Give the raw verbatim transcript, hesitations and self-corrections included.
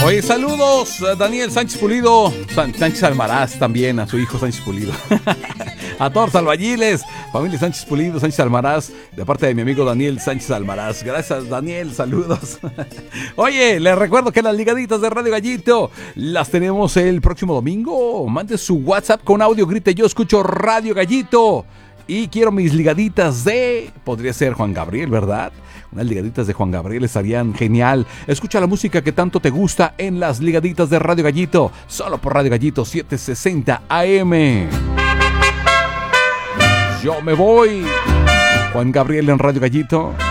Oye, saludos a Daniel Sánchez Pulido, San- Sánchez Almaraz también, a su hijo Sánchez Pulido. A todos los albañiles, familia Sánchez Pulido, Sánchez Almaraz, de parte de mi amigo Daniel Sánchez Almaraz. Gracias, Daniel, saludos. Oye, les recuerdo que las ligaditas de Radio Gallito las tenemos el próximo domingo. Mande su WhatsApp con audio, grite: yo escucho Radio Gallito y quiero mis ligaditas de... Podría ser Juan Gabriel, ¿verdad? Unas ligaditas de Juan Gabriel estarían genial. Escucha la música que tanto te gusta en las ligaditas de Radio Gallito, solo por Radio Gallito setecientos sesenta A M. Yo me voy. Juan Gabriel en Radio Gallito.